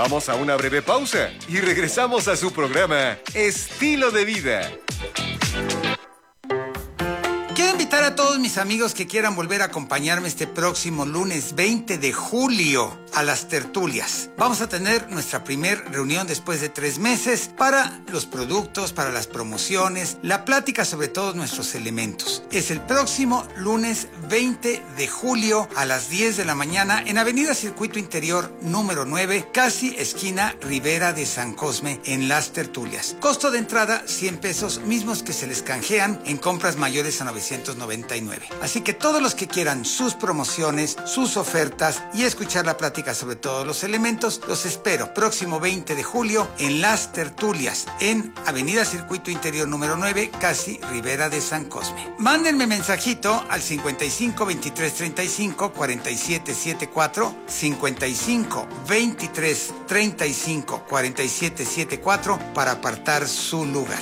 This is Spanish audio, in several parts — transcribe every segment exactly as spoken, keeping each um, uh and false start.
Vamos a una breve pausa y regresamos a su programa Estilo de Vida. Quiero invitar a todos mis amigos que quieran volver a acompañarme este próximo lunes veinte de julio a las tertulias. Vamos a tener nuestra primer reunión después de tres meses para los productos, para las promociones, la plática sobre todos nuestros elementos. Es el próximo lunes veinte de julio a las diez de la mañana en Avenida Circuito Interior número nueve, casi esquina Ribera de San Cosme, en las tertulias. Costo de entrada cien pesos, mismos que se les canjean en compras mayores a novecientos noventa y nueve. Así que todos los que quieran sus promociones, sus ofertas y escuchar la plática sobre todos los elementos, los espero próximo veinte de julio en las tertulias en Avenida Circuito Interior número nueve, casi Ribera de San Cosme. Mándenme mensajito al cincuenta y cinco veintitrés treinta y cinco cuarenta y siete setenta y cuatro, cincuenta y cinco veintitrés treinta y cinco cuarenta y siete setenta y cuatro para apartar su lugar.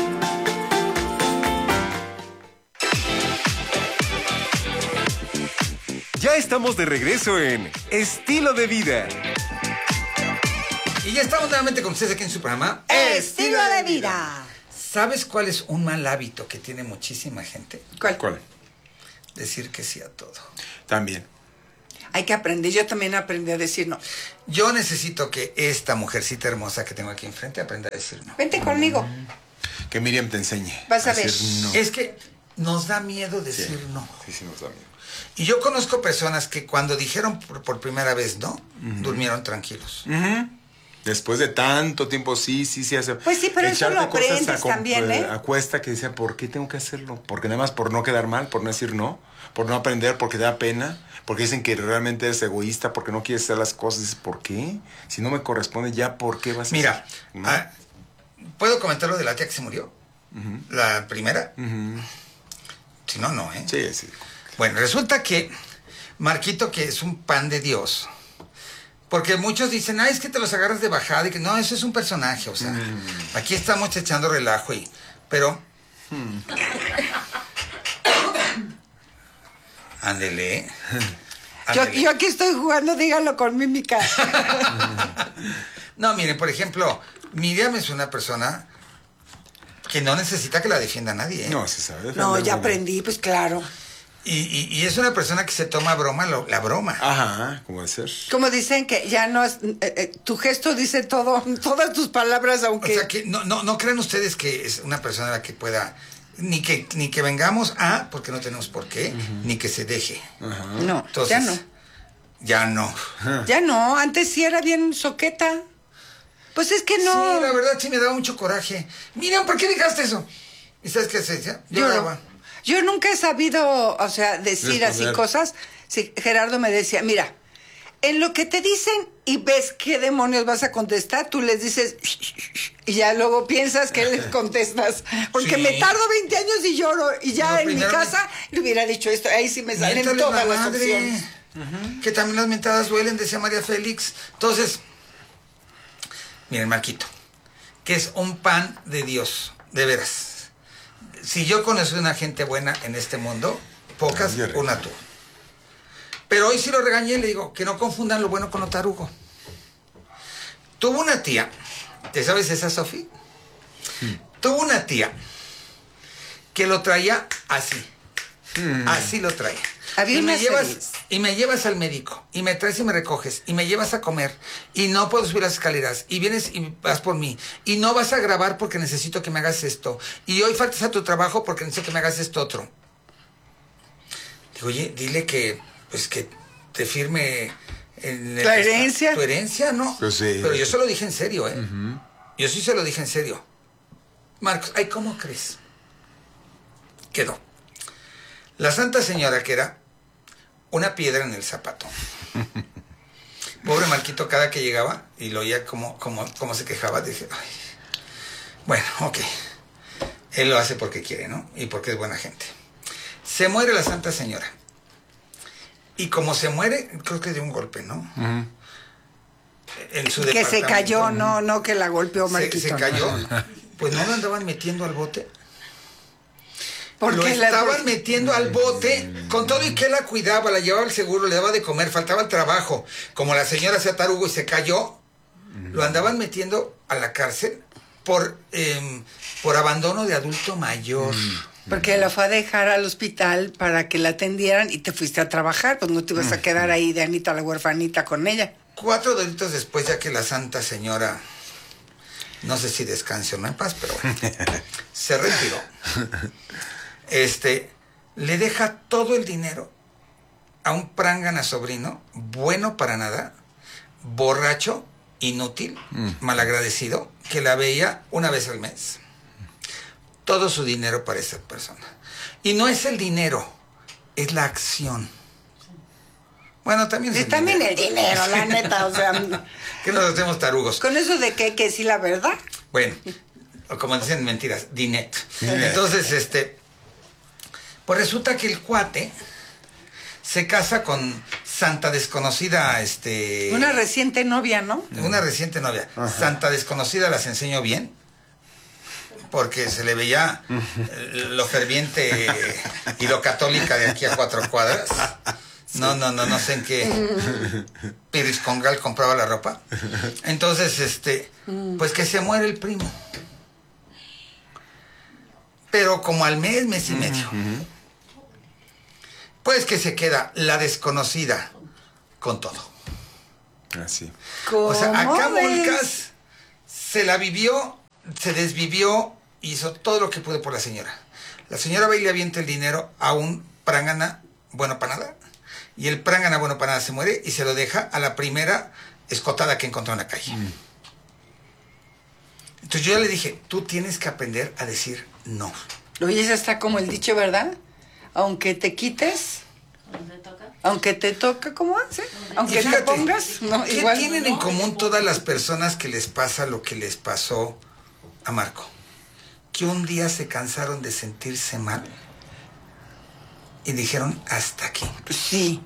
Ya estamos de regreso en Estilo de Vida. Y ya estamos nuevamente con ustedes aquí en su programa Estilo de Vida. ¿Sabes cuál es un mal hábito que tiene muchísima gente? ¿Cuál? ¿Cuál? Decir que sí a todo. También. Hay que aprender. Yo también aprendí a decir no. Yo necesito que esta mujercita hermosa que tengo aquí enfrente aprenda a decir no. Vente conmigo. Que Miriam te enseñe. Vas a ver. decir no. Es que nos da miedo decir Sí. no. Sí, sí, nos da miedo. Y yo conozco personas que cuando dijeron por, por primera vez no, uh-huh. durmieron tranquilos. Uh-huh. Después de tanto tiempo, sí, sí, sí. Hace, pues sí, pero eso lo aprendes a, también, ¿eh? A cuesta que decía, ¿por qué tengo que hacerlo? Porque nada más por no quedar mal, por no decir no, por no aprender, porque te da pena, porque dicen que realmente eres egoísta, porque no quieres hacer las cosas. Dices, ¿por qué? Si no me corresponde ya, ¿por qué vas a Mira, hacer? Mira, ah, ¿puedo comentar lo de la tía que se murió? Uh-huh. La primera. Uh-huh. Si no, no, ¿eh? Sí, sí. Bueno, resulta que Marquito, que es un pan de Dios, porque muchos dicen, ay, es que te los agarras de bajada, y que no, eso es un personaje, o sea, mm. aquí estamos echando relajo, y, pero... Mm. Ándele. Yo, yo aquí estoy jugando, dígalo con mímica. No, miren, por ejemplo, Miriam es una persona que no necesita que la defienda nadie, ¿eh? No, se sabe defender. No, ya aprendí, pues claro. Y, y, y es una persona que se toma broma, lo, la broma. Ajá, como de ser. Como dicen que ya no es... Eh, eh, tu gesto dice todo, todas tus palabras, aunque... O sea, que no, no, no crean ustedes que es una persona a la que pueda... Ni que, ni que vengamos a, porque no tenemos por qué, uh-huh. ni que se deje. Uh-huh. No, entonces, ya no. Ya no. Ya no, antes sí era bien soqueta. Pues es que no... Sí, la verdad sí me daba mucho coraje. Mira, ¿por qué dejaste eso? ¿Y sabes qué se decía? Yo Lloraba. Yo nunca he sabido, o sea, decir Responder. así cosas. Sí, Gerardo me decía, mira, en lo que te dicen y ves qué demonios vas a contestar, tú les dices shh, shh, shh, y ya luego piensas que les contestas. Porque sí. me tardo veinte años y lloro. Y ya no, en mi casa me... le hubiera dicho esto. Ahí sí me salen Mientras todas las opciones. Uh-huh. Que también las mentadas duelen, decía María Félix. Entonces, miren, Marquito, que es un pan de Dios, de veras. Si yo conozco una gente buena en este mundo, pocas, Ay, una tú. Pero hoy sí lo regañé y le digo que no confundan lo bueno con lo tarugo. Tuvo una tía, ¿te sabes esa, Sofi? Mm. Tuvo una tía que lo traía así. Mm. Así lo traía. Había y me llevas y me llevas al médico y me traes y me recoges y me llevas a comer y no puedo subir las escaleras y vienes y vas por mí y no vas a grabar porque necesito que me hagas esto y hoy faltas a tu trabajo porque necesito que me hagas esto otro. Digo, oye, dile que pues que te firme en el, la herencia, tu herencia, ¿no? Pues sí. Pero yo se lo dije en serio, ¿eh? Uh-huh. Yo sí se lo dije en serio. Marcos, ay, ¿cómo crees? Quedó. La Santa Señora, que era una piedra en el zapato. Pobre Marquito, cada que llegaba y lo oía como, como, como se quejaba, dije, ay, bueno, ok. Él lo hace porque quiere, ¿no? Y porque es buena gente. Se muere la Santa Señora. Y como se muere, creo que de un golpe, ¿no? Uh-huh. En su que se cayó, no, no que la golpeó Marquito. Se, se cayó. Pues no lo andaban metiendo al bote. Lo estaban la... metiendo al bote con todo y que la cuidaba, la llevaba al seguro, le daba de comer, faltaba el trabajo. Como la señora hacía tarugo y se cayó, uh-huh. lo andaban metiendo a la cárcel por, eh, por abandono de adulto mayor. Uh-huh. Porque la fue a dejar al hospital para que la atendieran y te fuiste a trabajar, pues no te ibas uh-huh. a quedar ahí de Anita la huerfanita con ella. Cuatro delitos después, ya que la santa señora, no sé si descanse o no en paz, pero bueno, se retiró. Este, le deja todo el dinero a un prángana sobrino, bueno para nada, borracho, inútil, mm. malagradecido, que la veía una vez al mes. Todo su dinero para esa persona. Y no es el dinero, es la acción. Bueno, también es sí, el también dinero. el dinero, la neta, o sea... que nos hacemos tarugos. ¿Con eso de que, que sí la verdad? Bueno, como dicen mentiras, dinet. Entonces, este... pues resulta que el cuate se casa con santa desconocida, este... Una reciente novia, ¿no? Una reciente novia. Ajá. Santa desconocida, las enseño bien, porque se le veía lo ferviente y lo católica de aquí a cuatro cuadras. No, no, no, no sé en qué Piris Congal compraba la ropa. Entonces, este, pues que se muere el primo. Pero como al mes, mes y medio. Uh-huh. Pues que se queda la desconocida con todo. Así. O sea, Acapulcas se la vivió, se desvivió, hizo todo lo que pudo por la señora. La señora va y le avienta el dinero a un prángana bueno para nada. Y el prángana bueno para nada se muere y se lo deja a la primera escotada que encontró en la calle. Mm. Entonces yo ya le dije, tú tienes que aprender a decir no. Oye, esa está como el dicho, ¿verdad? Aunque te quites, ¿Aunque te toca? Aunque te toca, ¿cómo hace? Aunque fíjate, te pongas, no, ¿qué igual. tienen en común todas las personas que les pasa lo que les pasó a Marco? Que un día se cansaron de sentirse mal y dijeron, hasta aquí. Pues sí.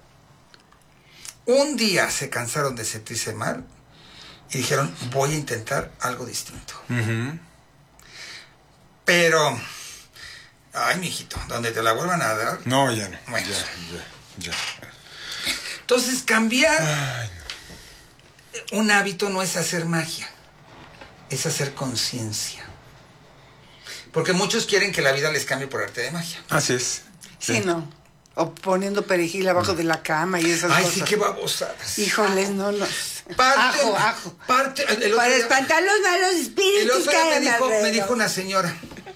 Un día se cansaron de sentirse mal y dijeron, voy a intentar algo distinto. Uh-huh. Pero, ay, mijito, donde te la vuelvan a dar. No, ya no. Bueno. Ya, ya, ya. Entonces, cambiar ay, no. un hábito no es hacer magia, es hacer conciencia. Porque muchos quieren que la vida les cambie por arte de magia. Así es. Sí, sí no. O poniendo perejil abajo de la cama y esas ay, cosas. Ay, sí, qué babosadas. Híjoles, no, no. Parte, ajo, ajo. Parte, el Para día, espantar los malos espíritus. El otro día me dijo, me dijo una señora,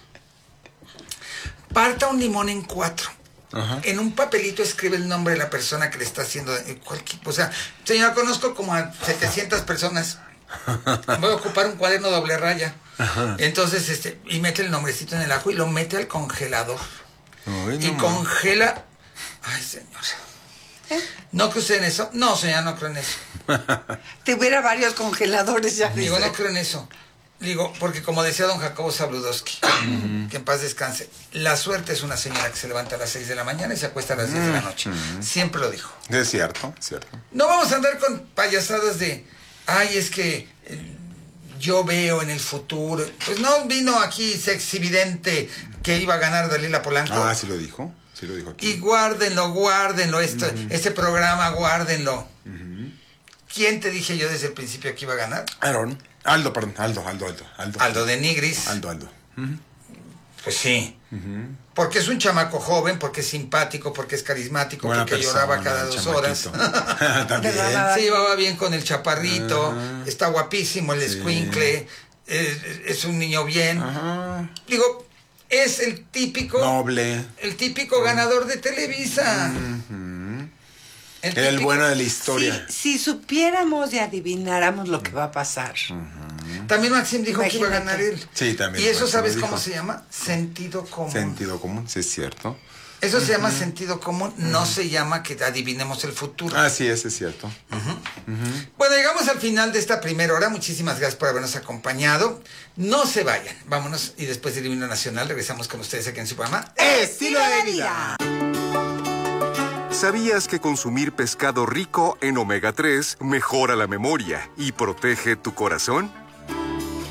parta un limón en cuatro. Ajá. En un papelito escribe el nombre de la persona que le está haciendo cualquier... O sea, señora, conozco como a setecientas personas. Voy a ocupar un cuaderno doble raya. Ajá. Entonces, este, y mete el nombrecito en el ajo y lo mete al congelador. Ay, no, y congela... Ay, señora. ¿Eh? ¿No cree usted en eso? No, señora, no creo en eso. Tuviera varios congeladores ya. Digo, dice. No creo en eso. Digo, porque como decía don Jacobo Zabludowski, uh-huh. que en paz descanse, la suerte es una señora que se levanta a las seis de la mañana y se acuesta a las diez uh-huh. de la noche. Siempre lo dijo. Es cierto, es cierto. No vamos a andar con payasadas de, ay, es que eh, yo veo en el futuro. Pues no vino aquí sexy-vidente que iba a ganar Dalila Polanco. Ah, sí lo dijo. Sí lo dijo aquí. Y guárdenlo, guárdenlo, esto, uh-huh. este programa, guárdenlo. Uh-huh. ¿Quién te dije yo desde el principio que iba a ganar? Aaron. Aldo, perdón, Aldo, Aldo, Aldo. Aldo, Aldo de Nigris. Aldo, Aldo. Uh-huh. Pues sí. Uh-huh. Porque es un chamaco joven, porque es simpático, porque es carismático, buena porque persona, lloraba cada dos horas. También. Se llevaba bien con el chaparrito, uh-huh. está guapísimo el escuincle, sí. es, es un niño bien. Uh-huh. Digo, es el típico... Noble. El típico uh-huh. ganador de Televisa. Uh-huh. El, el bueno de la historia. Si, si supiéramos y adivináramos lo que va a pasar. Uh-huh. También Maxim dijo Imagínate. que iba a ganar él. Sí, también. ¿Y eso sabes cómo se llama? Sentido común. Sentido común, sí es cierto. Eso uh-huh. se llama sentido común, uh-huh. no se llama que adivinemos el futuro. Ah, sí, eso es cierto. Uh-huh. Uh-huh. Bueno, llegamos al final de esta primera hora. Muchísimas gracias por habernos acompañado. No se vayan. Vámonos y después del himno nacional regresamos con ustedes aquí en su programa Estilo de Vida. ¿Sabías que consumir pescado rico en omega tres mejora la memoria y protege tu corazón?